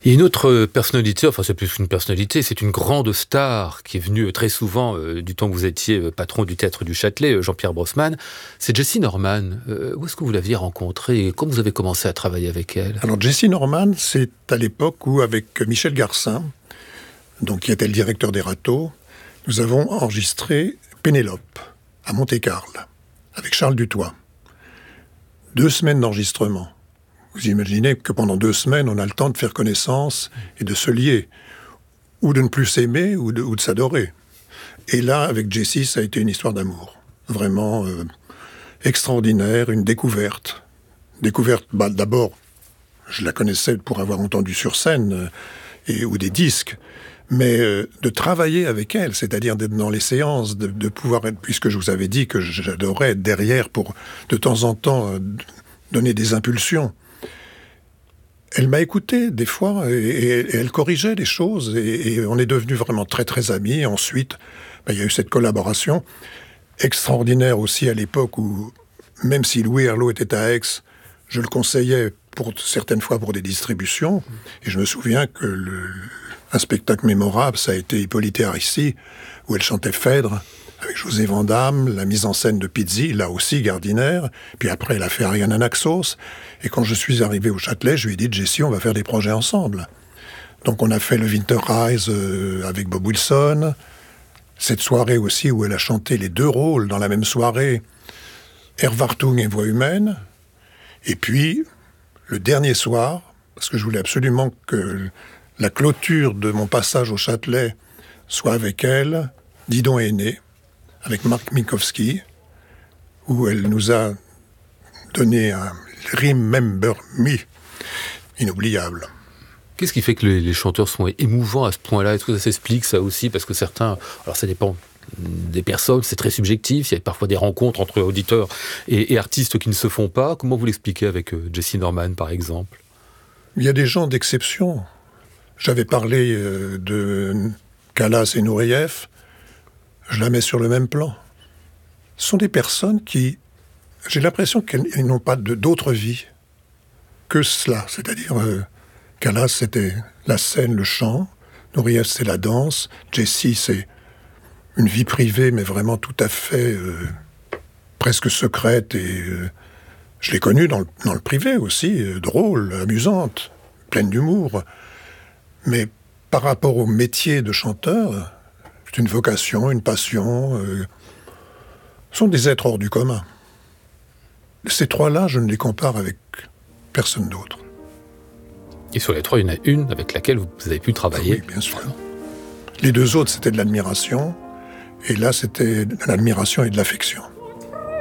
Il y a une autre personnalité, enfin c'est plus une personnalité, c'est une grande star qui est venue très souvent du temps que vous étiez patron du Théâtre du Châtelet, Jean-Pierre Brossman. C'est Jessie Norman. Où est-ce que vous l'aviez rencontrée et comment vous avez commencé à travailler avec elle? Alors Jessie Norman, c'est à l'époque où, avec Michel Garcin, donc qui était le directeur des Râteaux, nous avons enregistré Pénélope à Monte-Carlo avec Charles Dutoit. 2 semaines d'enregistrement. Vous imaginez que pendant 2 semaines, on a le temps de faire connaissance et de se lier, ou de ne plus s'aimer, ou de s'adorer. Et là, avec Jessie, ça a été une histoire d'amour. Vraiment extraordinaire, une découverte. Découverte, d'abord, je la connaissais pour avoir entendu sur scène, ou des disques, mais de travailler avec elle, c'est-à-dire d'être dans les séances, de pouvoir être, puisque je vous avais dit que j'adorais être derrière pour, de temps en temps, donner des impulsions. Elle m'a écouté des fois et elle corrigeait des choses et on est devenus vraiment très très amis. Ensuite, il y a eu cette collaboration extraordinaire aussi à l'époque où, même si Louis Herlot était à Aix, je le conseillais certaines fois pour des distributions. Et je me souviens que un spectacle mémorable, ça a été Hippolyte et Aricie, où elle chantait Phèdre, avec José Vandamme, la mise en scène de Pizzi, là aussi Gardiner, puis après elle a fait Ariane Anaxos, et quand je suis arrivé au Châtelet, je lui ai dit « Jessie, on va faire des projets ensemble ». Donc on a fait le Winter Rise avec Bob Wilson, cette soirée aussi où elle a chanté les 2 rôles dans la même soirée, Erwartung et Voix humaine, et puis le dernier soir, parce que je voulais absolument que la clôture de mon passage au Châtelet soit avec elle, Didon est né, avec Marc Minkowski, où elle nous a donné un Remember Me inoubliable. Qu'est-ce qui fait que les chanteurs sont émouvants à ce point-là? Est-ce que ça s'explique, ça aussi? Parce que certains... Alors ça dépend des personnes, c'est très subjectif, il y a parfois des rencontres entre auditeurs et artistes qui ne se font pas. Comment vous l'expliquez avec Jessie Norman, par exemple? Il y a des gens d'exception. J'avais parlé de Callas et Nureyev, je la mets sur le même plan. Ce sont des personnes qui... J'ai l'impression qu'elles n'ont pas d'autre vie que cela. C'est-à-dire, Callas, c'était la scène, le chant. Nureyev, c'est la danse. Jessie, c'est une vie privée, mais vraiment tout à fait presque secrète. Et je l'ai connue dans le privé aussi, drôle, amusante, pleine d'humour. Mais par rapport au métier de chanteur, c'est une vocation, une passion. Ce sont des êtres hors du commun. Ces 3-là, je ne les compare avec personne d'autre. Et sur les 3, il y en a une avec laquelle vous avez pu travailler. Oui, bien sûr. Les 2 autres, c'était de l'admiration. Et là, c'était de l'admiration et de l'affection.